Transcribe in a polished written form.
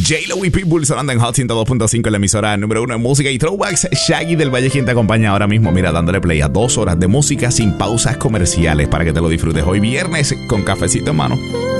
J-Lo y Pitbull sonando en Hot 102.5 en la emisora número 1 en música y throwbacks. Shaggy del Valle quien te acompaña ahora mismo, mira, dándole play a 2 horas de música sin pausas comerciales para que te lo disfrutes hoy viernes con cafecito en mano.